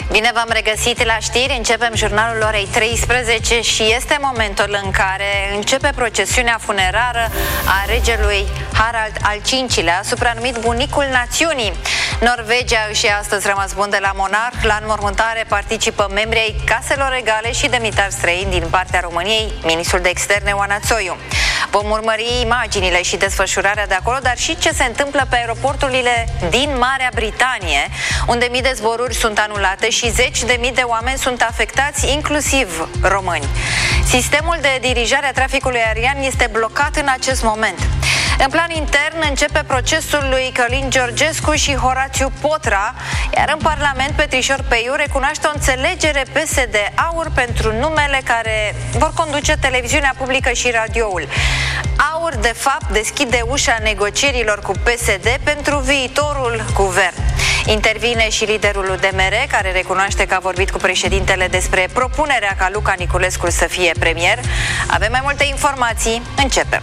Bine v-am regăsit la știri, începem jurnalul orei 13 și este momentul în care începe procesiunea funerară a regelui Harald al V-lea, supranumit bunicul națiunii. Norvegia își ia astăzi rămas bun de la monarh. La înmormântare participă membrii ai caselor regale și demnitari străini din partea României, ministrul de externe Oana Țoiu. Vom urmări imaginile și desfășurarea de acolo, dar și ce se întâmplă pe aeroporturile din Marea Britanie, unde mii de zboruri sunt anulate și zeci de mii de oameni sunt afectați, inclusiv români. Sistemul de dirijare a traficului aerian este blocat în acest moment. În plan intern începe procesul lui Călin Georgescu și Horațiu Potra, iar în Parlament Petrișor Peiu recunoaște o înțelegere PSD-AUR pentru numele care vor conduce televiziunea publică și radioul. AUR, de fapt, deschide ușa negocierilor cu PSD pentru viitorul guvern. Intervine și liderul UDMR, care recunoaște că a vorbit cu președintele despre propunerea ca Luca Niculescu să fie premier. Avem mai multe informații, începem.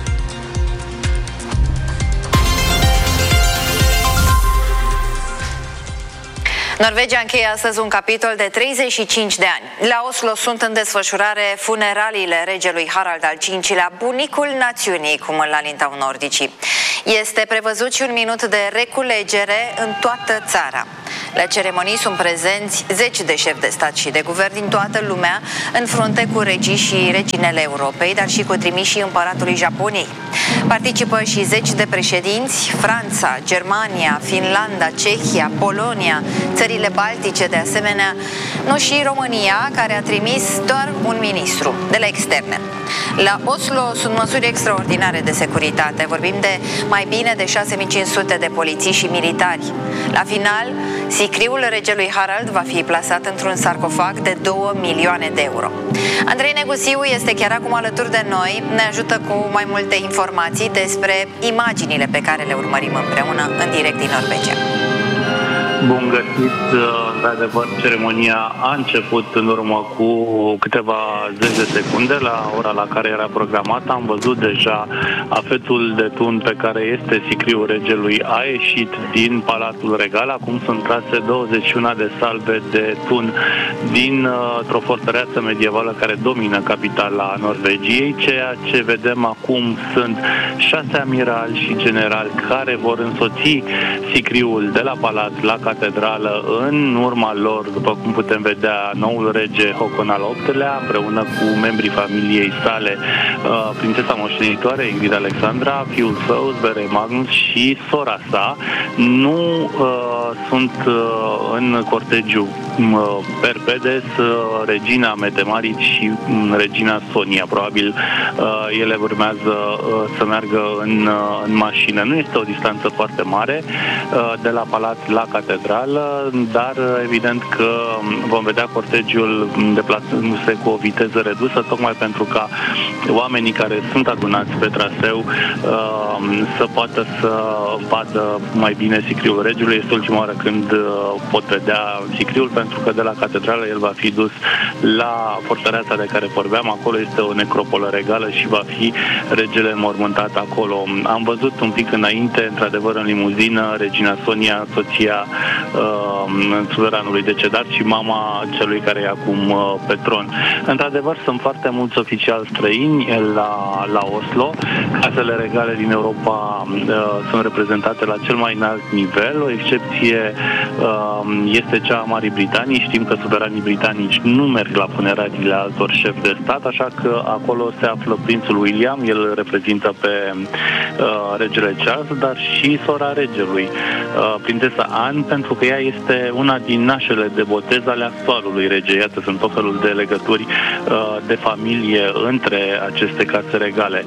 Norvegia încheie astăzi un capitol de 35 de ani. La Oslo sunt în desfășurare funeraliile regelui Harald al V-lea, bunicul națiunii, cum îl alintau nordicii. Este prevăzut și un minut de reculegere în toată țara. La ceremonii sunt prezenți zeci de șefi de stat și de guvern din toată lumea, în frunte cu regii și reginele Europei, dar și cu trimișii împăratului Japoniei. Participă și zeci de președinți: Franța, Germania, Finlanda, Cehia, Polonia, țările baltice de asemenea, nu și România, care a trimis doar un ministru de la externe. La Oslo sunt măsuri extraordinare de securitate. Vorbim de mai bine de 6500 de polițiști și militari. La final, sicriul regelui Harald va fi plasat într-un sarcofag de 2 milioane de euro. Andrei Negusiu este chiar acum alături de noi, ne ajută cu mai multe informații despre imaginile pe care le urmărim împreună în direct din Norvegia. Bun găsit! Într-adevăr, ceremonia a început în urmă cu câteva zeci de secunde, la ora la care era programată. Am văzut deja afetul de tun pe care este sicriul regelui a ieșit din Palatul Regal. Acum sunt trase 21 de salve de tun dintr-o fortăreață medievală care domină capitala Norvegiei. Ceea ce vedem acum sunt 6 amirali și generali care vor însoți sicriul de la palat la catedrală. În urma lor, după cum putem vedea, noul rege Håkon al VIII-lea, împreună cu membrii familiei sale, prințesa moștenitoare Ingrid Alexandra, fiul său Sverre Magnus și sora sa, nu sunt în cortegiu. Perpedes, regina Mette-Marit și regina Sonia. Probabil ele urmează să meargă în mașină. Nu este o distanță foarte mare de la palat la catedrală, dar evident că vom vedea cortegiul deplasându-se cu o viteză redusă, tocmai pentru ca oamenii care sunt adunați pe traseu să poată să vadă mai bine sicriul regelui. Este ultima oară când pot vedea sicriul, pentru că de la catedrală el va fi dus la fortăreața de care vorbeam. Acolo este o necropolă regală și va fi regele înmormântat acolo. Am văzut un pic înainte, într-adevăr, în limuzină, regina Sonia, soția suveranului decedat și mama celui care e acum pe tron. Într-adevăr, sunt foarte mulți oficiali străini la Oslo. Casele regale din Europa sunt reprezentate la cel mai înalt nivel. O excepție este cea a Marii Britanii. Știm că suveranii britanici nu merg la funeraliile altor șefi de stat, așa că acolo se află prințul William, el reprezintă pe regele Charles, dar și sora regelui, prințesa Anne, pentru că ea este una din nașele de botez ale actualului rege. Iată, sunt tot felul de legături de familie între aceste case regale.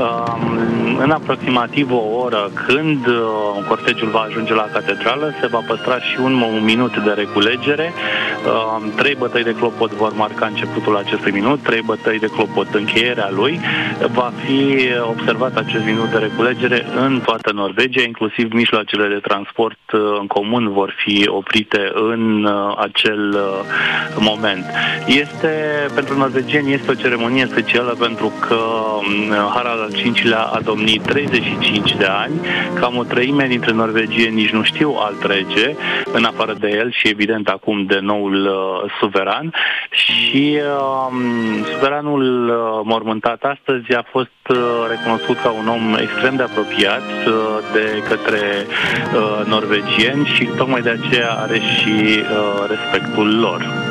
În aproximativ o oră, când cortegiul va ajunge la catedrală, se va păstra și un minut de reculegere. 3 bătăi de clopot vor marca începutul acestui minut, 3 bătăi de clopot încheierea lui. Va fi observat acest minut de reculegere în toată Norvegia, inclusiv mijloacele de transport în comun vor fi oprite în acel moment. Pentru norvegieni este o ceremonie specială pentru că Harald al V-lea a domnit 35 de ani, cam o treime dintre norvegieni nici nu știu alt rege în afară de el și evident acum acum de noul suveran și suveranul mormântat astăzi a fost recunoscut ca un om extrem de apropiat de către norvegieni și tocmai de aceea are și respectul lor.